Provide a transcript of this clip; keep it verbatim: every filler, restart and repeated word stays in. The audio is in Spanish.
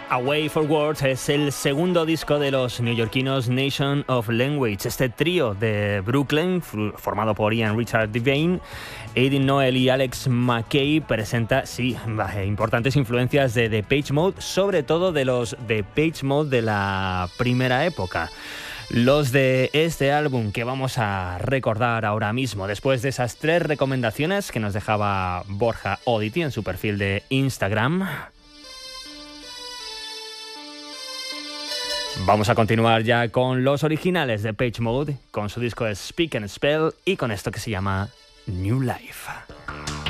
Away for Words es el segundo disco de los neoyorquinos Nation of Language, este trío de Brooklyn formado por Ian Richard Devane, Aidan Noel y Alex McKay. Presenta, sí, importantes influencias de Depeche Mode, sobre todo de los Depeche Mode de la primera época. Los de este álbum que vamos a recordar ahora mismo, después de esas tres recomendaciones que nos dejaba Borja Oddity en su perfil de Instagram. Vamos a continuar ya con los originales de Depeche Mode, con su disco de Speak and Spell y con esto que se llama New Life.